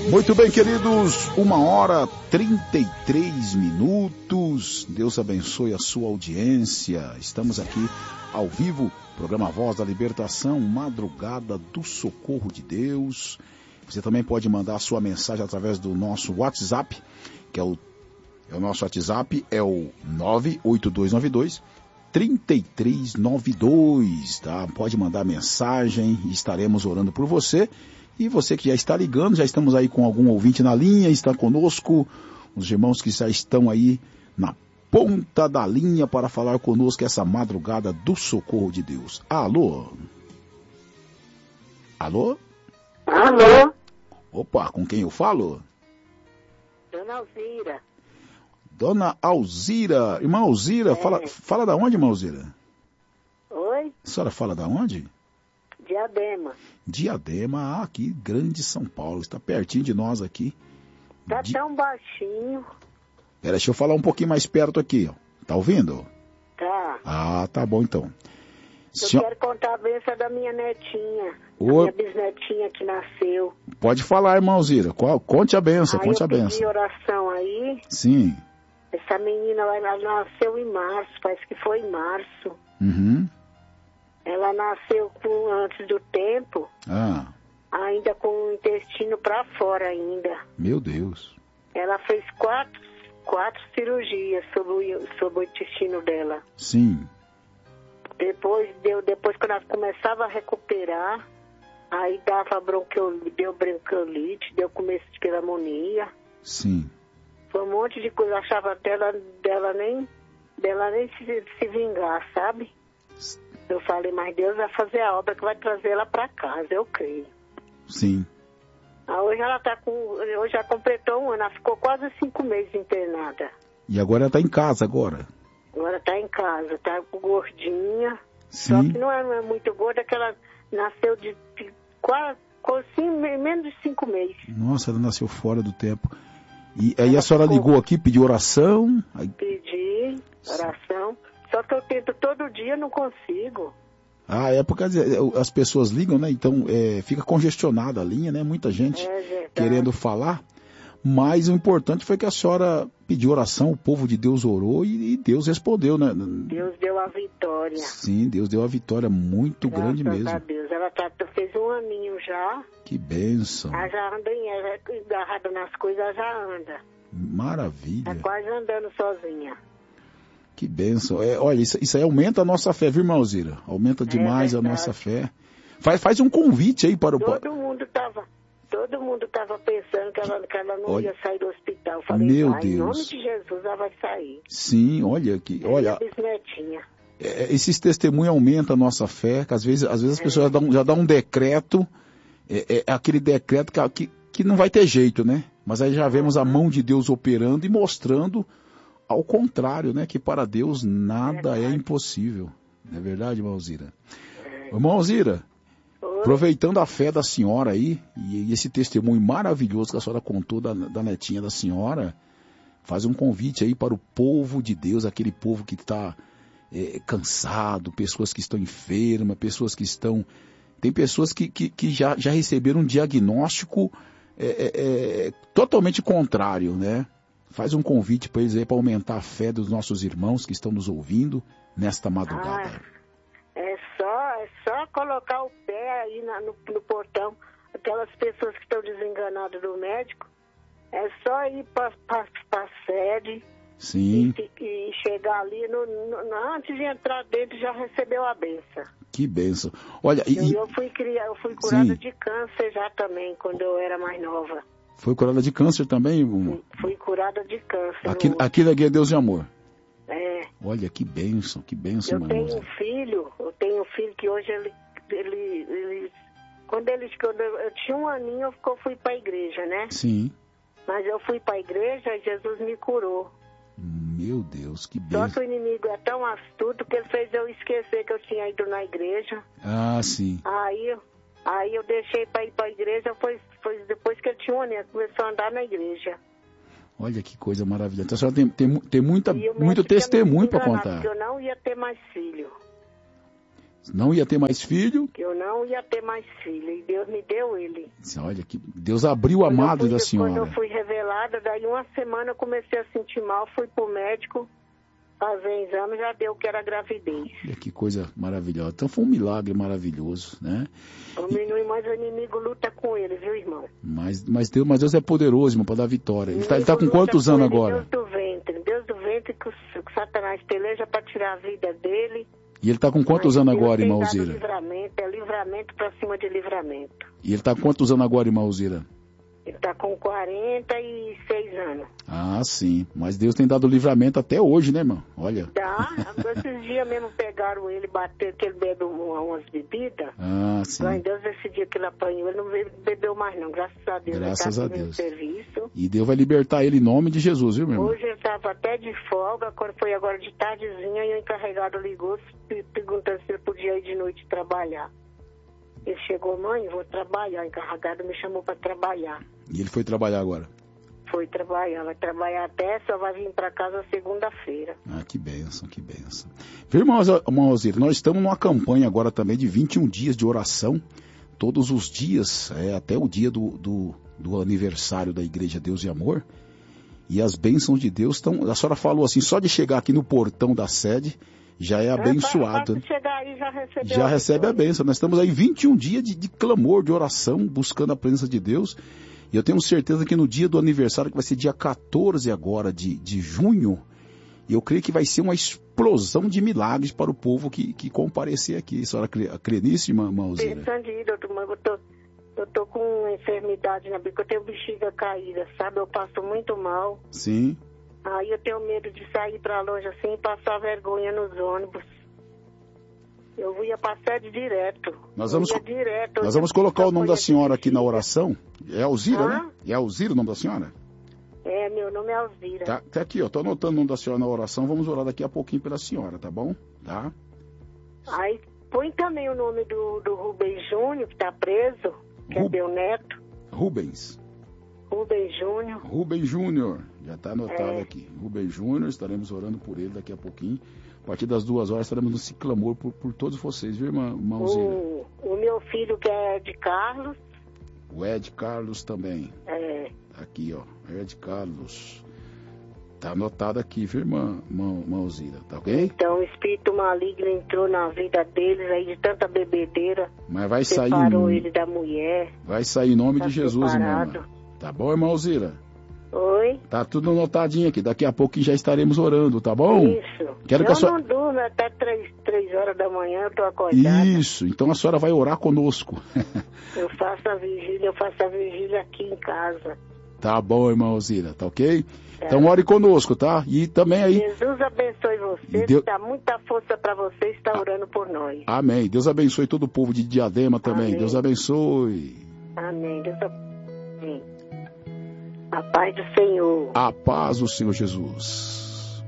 Muito bem, queridos, 1h33. Deus abençoe a sua audiência. Estamos aqui ao vivo, programa Voz da Libertação, Madrugada do Socorro de Deus. Você também pode mandar a sua mensagem através do nosso WhatsApp, que é o nosso WhatsApp, é o 98292-3392, tá? Pode mandar mensagem e estaremos orando por você. E você que já está ligando, já estamos aí com algum ouvinte na linha, está conosco, os irmãos que já estão aí na ponta da linha para falar conosco essa madrugada do socorro de Deus. Alô? Alô? Alô? Opa, com quem eu falo? Dona Alzira. Dona Alzira. Irmã Alzira, fala da onde, irmã Alzira? Oi? A senhora fala da onde? Diadema. Diadema, aqui, grande São Paulo, está pertinho de nós aqui. Tá tão baixinho. Pera, deixa eu falar um pouquinho mais perto aqui, ó. Tá ouvindo? Tá. Ah, tá bom então. Eu quero contar a bênção da minha netinha. Minha bisnetinha que nasceu. Pode falar, irmã Alzira. Conte a bênção, conte a bênção. Eu pedi oração aí. Sim. Essa menina, ela nasceu em março, parece que foi em março. Uhum. Ela nasceu antes do tempo, ainda com o intestino para fora ainda. Meu Deus. Ela fez quatro cirurgias sobre o intestino dela. Sim. Depois quando ela começava a recuperar, aí deu bronquiolite, deu começo de pneumonia. Sim. Foi um monte de coisa, eu achava dela nem se vingar, sabe? Eu falei, mas Deus vai fazer a obra que vai trazer ela para casa, eu creio. Sim. Hoje hoje já completou um ano, ela ficou quase 5 meses internada. E agora ela está em casa agora? Agora está em casa, está gordinha. Sim. Só que não é muito gorda, que ela nasceu de quase menos de 5 meses. Nossa, ela nasceu fora do tempo. E aí a senhora ligou aqui, pediu oração? Pedi oração. Só que eu tento todo dia, não consigo. É porque as pessoas ligam, né? Então fica congestionada a linha, né? Muita gente querendo falar. Mas o importante foi que a senhora pediu oração, o povo de Deus orou e Deus respondeu, né? Deus deu a vitória. Sim, Deus deu a vitória muito grande mesmo. Graças a Deus. Ela fez um aninho já. Que bênção. Ela já anda, agarrada nas coisas, ela já anda. Maravilha. Tá quase andando sozinha. Que bênção. Olha, isso aí aumenta a nossa fé, viu, irmã Alzira? Aumenta demais a nossa fé. Faz um convite aí para o... Todo mundo estava pensando que ela não ia sair do hospital. Eu falei, meu Deus. Em nome de Jesus, ela vai sair. Sim, olha aqui. Olha, bisnetinha. Esses testemunhos aumentam a nossa fé, que às vezes as pessoas já dão um decreto, aquele decreto que não vai ter jeito, né? Mas aí já vemos a mão de Deus operando e mostrando ao contrário, né? Que para Deus nada é impossível. Não é verdade, irmã Alzira? Irmã Alzira, aproveitando a fé da senhora aí, e esse testemunho maravilhoso que a senhora contou da netinha da senhora, faz um convite aí para o povo de Deus, aquele povo que está cansado, pessoas que estão enfermas, pessoas que estão... Tem pessoas que já receberam um diagnóstico totalmente contrário, né? Faz um convite para eles aí para aumentar a fé dos nossos irmãos que estão nos ouvindo nesta madrugada. É só colocar o pé aí no portão. Aquelas pessoas que estão desenganadas do médico, é só ir para a sede. Sim. E chegar ali, antes de entrar dentro, já recebeu a benção. Que benção. Olha, eu fui curada de câncer já também, quando eu era mais nova. Foi curada de câncer também? Fui curada de câncer. Aquilo aqui é Deus de amor. Olha, que bênção, Eu tenho um filho que hoje quando eu tinha um aninho, eu fui para a igreja, né? Sim. Mas eu fui para a igreja e Jesus me curou. Meu Deus, que bênção. Só que o inimigo é tão astuto que ele fez eu esquecer que eu tinha ido na igreja. Sim. Aí eu deixei para ir para a igreja, foi depois que eu tinha um aninho, começou a andar na igreja. Olha que coisa maravilhosa. Então a senhora tem muito testemunho para contar. Que eu não ia ter mais filho. Não ia ter mais filho? Que eu não ia ter mais filho. E Deus me deu ele. Olha, que Deus abriu a madre da senhora. Quando eu fui revelada, daí uma semana eu comecei a sentir mal, fui pro médico fazer exame, já deu que era gravidez. Olha que coisa maravilhosa. Então foi um milagre maravilhoso, né? Mas o inimigo luta com ele, viu, irmão? Mas Deus é poderoso, irmão, para dar vitória. Ele tá com quantos anos agora? Deus do ventre que o Satanás peleja para tirar a vida dele. E ele tá com quantos anos agora, irmã Alzira? É livramento para cima de livramento. E ele tá com quantos anos agora, irmã Alzira? Ele tá com 46 anos. Ah, sim. Mas Deus tem dado livramento até hoje, né, irmão? Olha. Dá. Esses dias mesmo pegaram ele, bateram, que ele bebeu umas bebidas. Ah, sim. Mas Deus, esse dia que ele apanhou, ele não bebeu mais não, graças a Deus. Graças a Deus. Serviço. E Deus vai libertar ele em nome de Jesus, viu, meu irmão? Hoje ele estava até de folga, quando foi agora de tardezinha, e o encarregado ligou, perguntando se ele podia ir de noite trabalhar. Ele chegou, mãe, vou trabalhar. O encarregado me chamou para trabalhar. E ele foi trabalhar agora? Foi trabalhar, vai trabalhar até, só vai vir para casa segunda-feira. Ah, que bênção, que bênção. Viu, irmão Alzira, nós estamos numa campanha agora também de 21 dias de oração, todos os dias, até o dia do aniversário da Igreja Deus e Amor, e as bênçãos de Deus estão... A senhora falou assim, só de chegar aqui no portão da sede, já é abençoado. Chegar aí, já recebe a bênção. Nós estamos aí 21 dias de clamor, de oração, buscando a presença de Deus. E eu tenho certeza que no dia do aniversário, que vai ser dia 14 agora de junho, eu creio que vai ser uma explosão de milagres para o povo que comparecer aqui. A senhora crê nisso, irmã Alzira? Pensando em ir, doutor, mas eu tô com uma enfermidade na bica, eu tenho bexiga caída, sabe? Eu passo muito mal. Sim. Aí eu tenho medo de sair para longe assim e passar vergonha nos ônibus. Eu ia para a sede direto. Nós vamos colocar o nome da senhora aqui na oração. É Alzira, né? É Alzira o nome da senhora? É, meu nome é Alzira. Tá aqui, ó. Tô anotando o nome da senhora na oração. Vamos orar daqui a pouquinho pela senhora, tá bom? Tá? Aí põe também o nome do Rubens Júnior, que tá preso, que é meu neto. Rubens Júnior. Rubens Júnior. Já está anotado aqui. Rubens Júnior, estaremos orando por ele daqui a pouquinho. A partir das 2 horas estaremos nesse clamor por todos vocês, viu, irmã Alzira? O meu filho, que é Ed Carlos. O Ed Carlos também. Aqui, ó. Ed Carlos. Tá anotado aqui, viu, irmã Alzira? Tá ok? Então, o espírito maligno entrou na vida deles aí de tanta bebedeira. Mas vai sair... Separou ele da mulher. Vai sair em nome de Jesus, separado. Irmã. Tá bom, irmã Alzira? Oi? Tá tudo anotadinho aqui. Daqui a pouco já estaremos orando, tá bom? Isso. Eu não durmo até 3 horas da manhã, eu tô acordada. Isso. Então a senhora vai orar conosco. Eu faço a vigília aqui em casa. Tá bom, irmã Alzira, tá ok? Então ore conosco, tá? E também aí... Jesus abençoe você, dá muita força para você estar orando por nós. Amém. Deus abençoe todo o povo de Diadema também. Amém. Deus abençoe. Amém. Deus abençoe. A paz do Senhor. A paz do Senhor Jesus.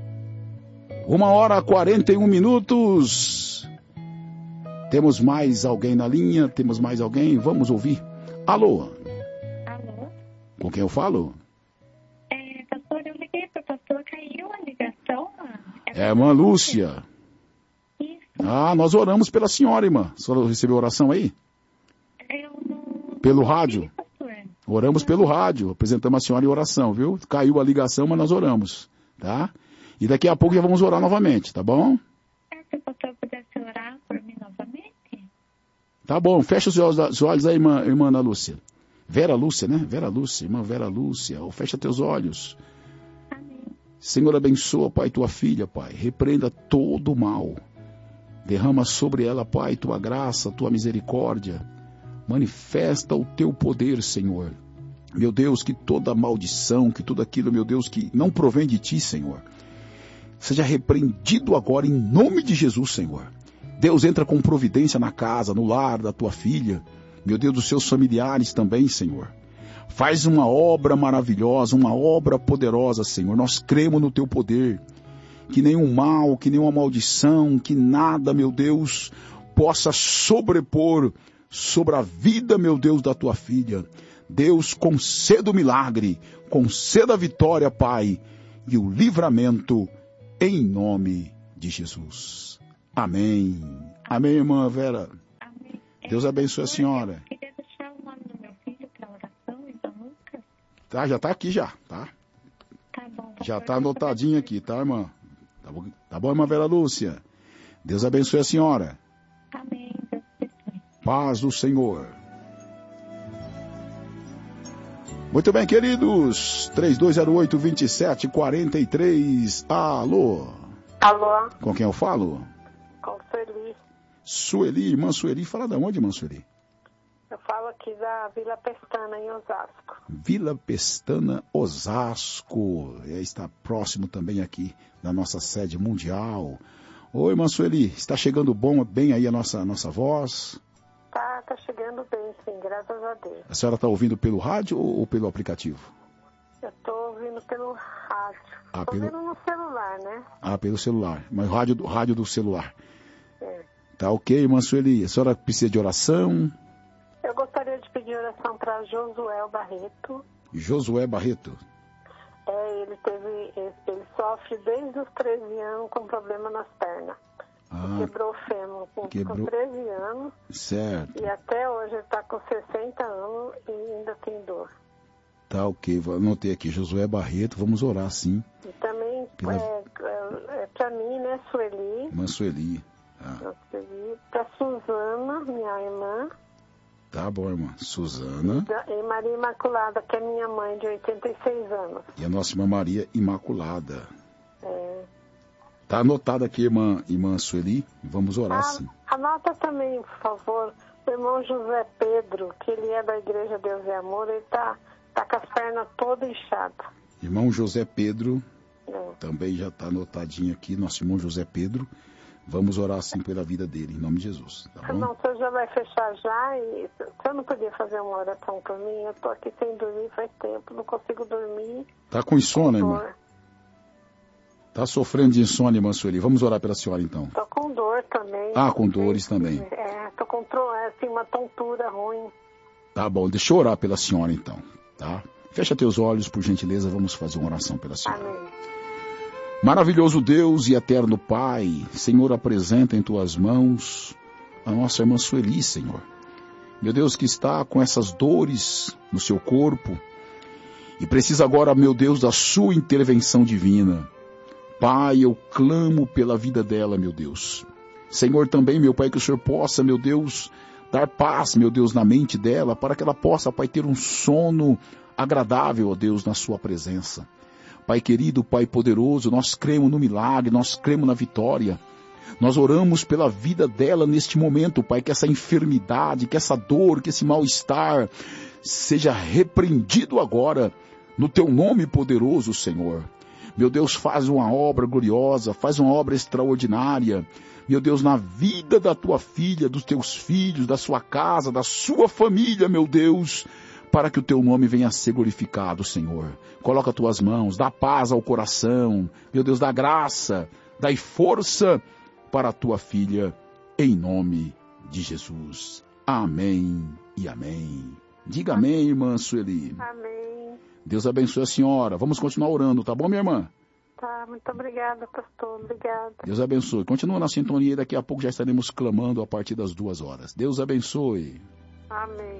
1h41. Temos mais alguém na linha? Temos mais alguém? Vamos ouvir. Alô? Alô? Com quem eu falo? Pastor, eu liguei para o pastor, caiu a ligação. É a irmã Lúcia. Isso. Ah, nós oramos pela senhora, irmã. A senhora recebeu oração aí? Eu não... Pelo rádio? Pastor. Oramos pelo rádio, apresentamos a senhora em oração, viu? Caiu a ligação, mas nós oramos, tá? E daqui a pouco já vamos orar novamente, tá bom? Se o pastor pudesse orar por mim novamente? Tá bom, fecha os olhos aí, irmã Ana Lúcia. Vera Lúcia, né? Vera Lúcia, irmã Vera Lúcia. Fecha teus olhos. Amém. Senhor, abençoa, Pai, tua filha, Pai. Repreenda todo o mal. Derrama sobre ela, Pai, tua graça, tua misericórdia. Manifesta o teu poder, Senhor. Meu Deus, que toda maldição, que tudo aquilo, meu Deus, que não provém de ti, Senhor, seja repreendido agora em nome de Jesus, Senhor. Deus, entra com providência na casa, no lar da tua filha. Meu Deus, dos seus familiares também, Senhor. Faz uma obra maravilhosa, uma obra poderosa, Senhor. Nós cremos no teu poder. Que nenhum mal, que nenhuma maldição, que nada, meu Deus, possa sobrepor sobre a vida, meu Deus, da tua filha. Deus, conceda o milagre, conceda a vitória, Pai, e o livramento em nome de Jesus. Amém, Amém, irmã Vera. Amém. Deus abençoe a senhora. Eu queria deixar o nome do meu filho para oração, então Lucas. Tá, já tá aqui já, tá? Tá bom. Já tá anotadinho aqui, tá, irmã? Tá bom, irmã Vera Lúcia? Deus abençoe a senhora. Amém. Deus abençoe. Paz do Senhor. Muito bem, queridos. 3208-2743. Alô? Alô, Com quem eu falo? com Sueli. Sueli. Irmã Sueli. Fala de onde, irmã Sueli? Eu falo aqui da Vila Pestana, em Osasco. Vila Pestana, Osasco. Está próximo também aqui da nossa sede mundial. Oi, irmã Sueli. Está chegando bem aí a nossa voz? Tá chegando bem, sim, graças a Deus. A senhora está ouvindo pelo rádio ou pelo aplicativo? Eu tô ouvindo pelo rádio. Ah, Tô ouvindo no celular, né? Ah, pelo celular. Mas rádio do celular. É. Tá ok, irmã Sueli. A senhora precisa de oração? Eu gostaria de pedir oração para Josué Barreto. Josué Barreto. Ele sofre desde os 13 anos com problema nas pernas. Quebrou o fêmur com 13 anos. Certo. E até hoje ele está com 60 anos e ainda tem dor. Tá ok, anotei aqui. Josué Barreto, vamos orar sim. E também para mim, né, Sueli. Irmã Sueli. Para Suzana, minha irmã. Tá bom, irmã. Suzana. E Maria Imaculada, que é minha mãe, de 86 anos. E a nossa irmã Maria Imaculada. É. Tá anotado aqui, irmã Sueli. Vamos orar sim. Anota também, por favor, o irmão José Pedro, que ele é da Igreja Deus e Amor, ele tá com as pernas todas inchadas. Irmão José Pedro, também já tá anotadinho aqui, nosso irmão José Pedro. Vamos orar sim pela vida dele, em nome de Jesus. Tá bom? Não, o senhor já vai fechar já e o senhor não podia fazer uma oração por mim? Eu tô aqui sem dormir faz tempo, não consigo dormir. Tá com insônia, irmã? Tá sofrendo de insônia, irmã Sueli. Vamos orar pela senhora, então. Tô com dor também. Ah, com dores também. Tô com assim, uma tontura ruim. Tá bom, deixa eu orar pela senhora, então, tá? Fecha teus olhos, por gentileza, vamos fazer uma oração pela senhora. Amém. Maravilhoso Deus e eterno Pai, Senhor, apresenta em tuas mãos a nossa irmã Sueli, Senhor. Meu Deus, que está com essas dores no seu corpo e precisa agora, meu Deus, da sua intervenção divina. Pai, eu clamo pela vida dela, meu Deus. Senhor, também, meu Pai, que o Senhor possa, meu Deus, dar paz, meu Deus, na mente dela, para que ela possa, Pai, ter um sono agradável, ó Deus, na sua presença. Pai querido, Pai poderoso, nós cremos no milagre, nós cremos na vitória. Nós oramos pela vida dela neste momento, Pai, que essa enfermidade, que essa dor, que esse mal-estar seja repreendido agora, no Teu nome poderoso, Senhor. Meu Deus, faz uma obra gloriosa, faz uma obra extraordinária. Meu Deus, na vida da Tua filha, dos Teus filhos, da sua casa, da sua família, meu Deus, para que o Teu nome venha a ser glorificado, Senhor. Coloca Tuas mãos, dá paz ao coração. Meu Deus, dá graça, dá força para a Tua filha, em nome de Jesus. Amém e amém. Diga amém, irmã Sueli. Amém. Deus abençoe a senhora. Vamos continuar orando, tá bom, minha irmã? Tá, muito obrigada, pastor. Obrigada. Deus abençoe. Continua na sintonia e daqui a pouco já estaremos clamando a partir das 2h. Deus abençoe. Amém.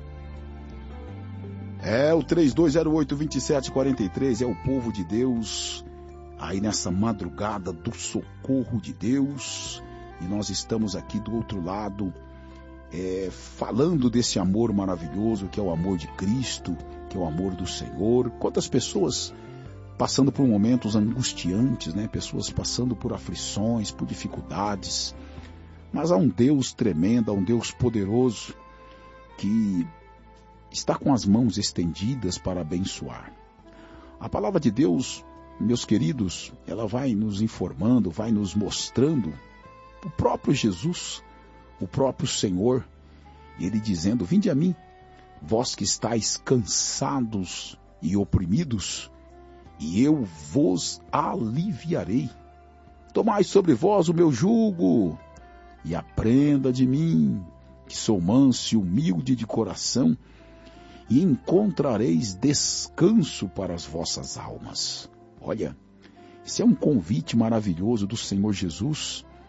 O 3208-2743 é o povo de Deus, aí nessa madrugada do socorro de Deus, e nós estamos aqui do outro lado, falando desse amor maravilhoso que é o amor de Cristo, que é o amor do Senhor. Quantas pessoas passando por momentos angustiantes, né? Pessoas passando por aflições, por dificuldades, mas há um Deus tremendo, há um Deus poderoso que está com as mãos estendidas para abençoar. A palavra de Deus, meus queridos, ela vai nos informando, vai nos mostrando o próprio Jesus, o próprio Senhor, ele dizendo: vinde a mim, vós que estáis cansados e oprimidos, e eu vos aliviarei. Tomai sobre vós o meu jugo, e aprenda de mim, que sou manso e humilde de coração, e encontrareis descanso para as vossas almas. Olha, esse é um convite maravilhoso do Senhor Jesus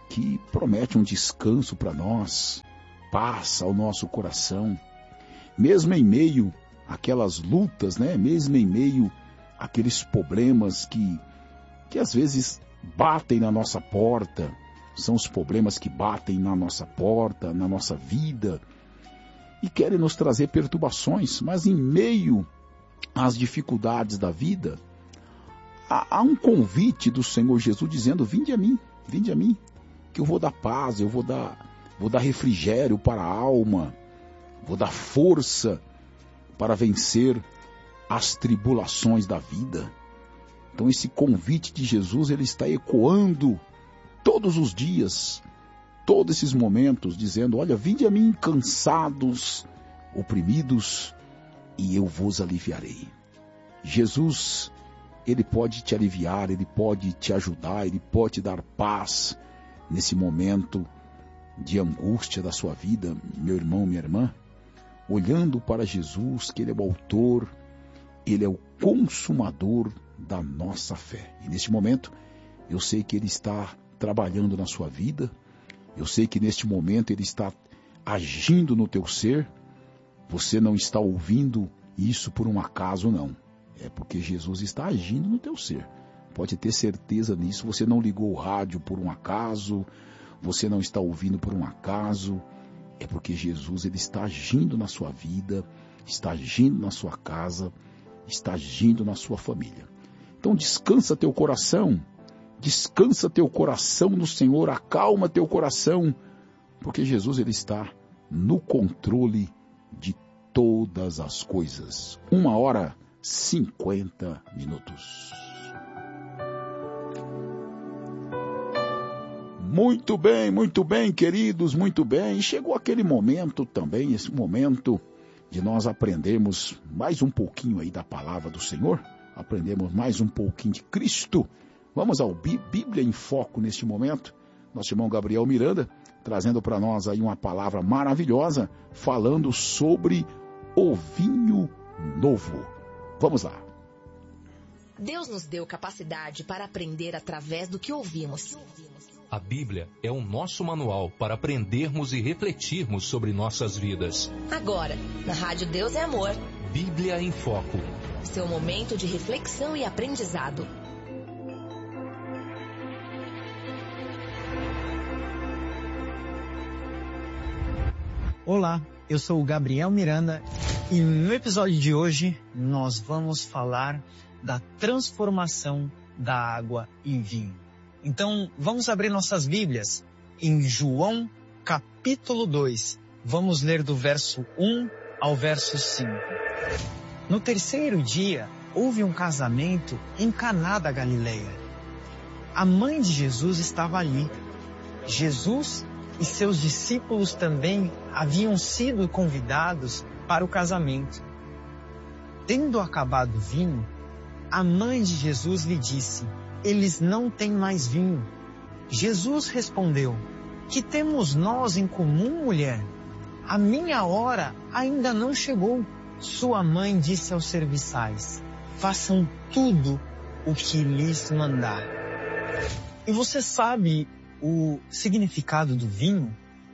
que promete um descanso para nós, paz ao nosso coração, mesmo em meio àquelas lutas, né? Mesmo em meio àqueles problemas que às vezes batem na nossa porta, são os problemas que batem na nossa porta, na nossa vida, e querem nos trazer perturbações, mas em meio às dificuldades da vida, há um convite do Senhor Jesus dizendo: vinde a mim, que eu vou dar paz, eu vou dar refrigério para a alma, vou dar força para vencer as tribulações da vida. Então esse convite de Jesus, ele está ecoando todos os dias, todos esses momentos, dizendo: olha, vinde a mim cansados, oprimidos, e eu vos aliviarei. Jesus, ele pode te aliviar, ele pode te ajudar, ele pode te dar paz nesse momento de angústia da sua vida, meu irmão, minha irmã, olhando para Jesus, que ele é o autor, ele é o consumador da nossa fé. E neste momento, eu sei que ele está trabalhando na sua vida, eu sei que neste momento ele está agindo no teu ser. Você não está ouvindo isso por um acaso, não. É porque Jesus está agindo no teu ser. Pode ter certeza nisso. Você não ligou o rádio por um acaso, você não está ouvindo por um acaso. É porque Jesus, ele está agindo na sua vida, está agindo na sua casa, está agindo na sua família. Então descansa teu coração no Senhor, acalma teu coração, porque Jesus, ele está no controle de todas as coisas. 1h50. Muito bem, queridos, muito bem. E chegou aquele momento também, esse momento de nós aprendermos mais um pouquinho aí da palavra do Senhor, aprendermos mais um pouquinho de Cristo. Vamos ao Bíblia em Foco neste momento. Nosso irmão Gabriel Miranda, trazendo para nós aí uma palavra maravilhosa, falando sobre o vinho novo. Vamos lá. Deus nos deu capacidade para aprender através do que ouvimos. A Bíblia é o nosso manual para aprendermos e refletirmos sobre nossas vidas. Agora, na Rádio Deus é Amor. Bíblia em Foco. Seu momento de reflexão e aprendizado. Olá, eu sou o Gabriel Miranda e no episódio de hoje nós vamos falar da transformação da água em vinho. Então, vamos abrir nossas Bíblias em João, capítulo 2. Vamos ler do verso 1 ao verso 5. No terceiro dia, houve um casamento em Caná da Galileia. A mãe de Jesus estava ali. Jesus e seus discípulos também haviam sido convidados para o casamento. Tendo acabado o vinho, a mãe de Jesus lhe disse: eles não têm mais vinho. Jesus respondeu: que temos nós em comum, mulher? A minha hora ainda não chegou. Sua mãe disse aos serviçais: façam tudo o que lhes mandar. E você sabe o significado do vinho?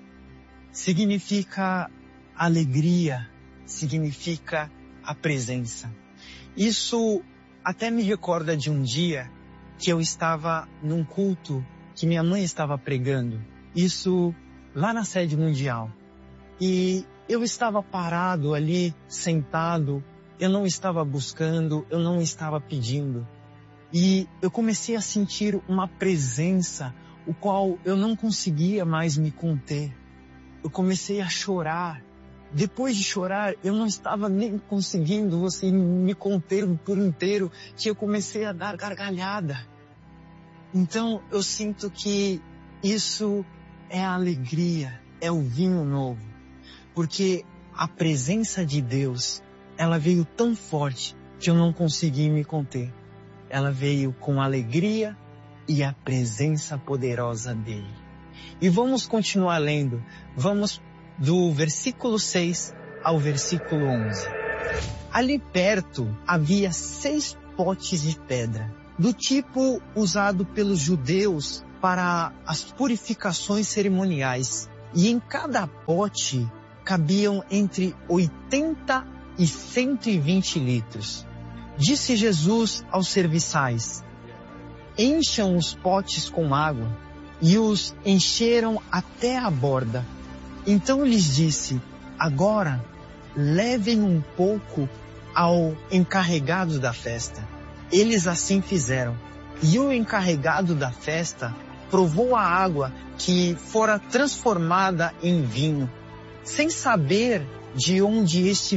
Significa alegria, significa a presença. Isso até me recorda de um dia que eu estava num culto que minha mãe estava pregando. Isso lá na sede mundial. E eu estava parado ali, sentado. Eu não estava buscando, eu não estava pedindo. E eu comecei a sentir uma presença, o qual eu não conseguia mais me conter. Eu comecei a chorar. Depois de chorar, eu não estava nem conseguindo me conter por inteiro, que eu comecei a dar gargalhada. Então, eu sinto que isso é a alegria, é o vinho novo. Porque a presença de Deus, ela veio tão forte que eu não consegui me conter. Ela veio com alegria e a presença poderosa dele. E vamos continuar lendo. Vamos do versículo 6 ao versículo 11. Ali perto havia 6 potes de pedra, do tipo usado pelos judeus para as purificações cerimoniais. E em cada pote cabiam entre 80 e 120 litros. Disse Jesus aos serviçais: encham os potes com água, e os encheram até a borda. Então lhes disse: agora levem um pouco ao encarregado da festa. Eles assim fizeram. E o encarregado da festa provou a água que fora transformada em vinho, sem saber de onde este